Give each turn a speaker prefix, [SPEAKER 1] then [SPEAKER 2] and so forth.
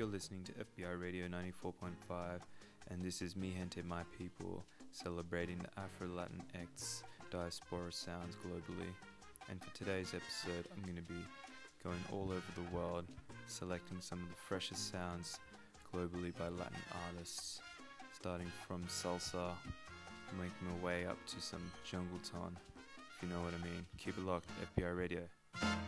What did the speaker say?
[SPEAKER 1] You're listening to FBI Radio 94.5, and this is Mi Gente My People, celebrating the Afro-Latinx diaspora sounds globally. And for today's episode, I'm going to be going all over the world, selecting some of the freshest sounds globally by Latin artists, starting from salsa, making my way up to some jungle tone, if you know what I mean. Keep it locked, FBI Radio.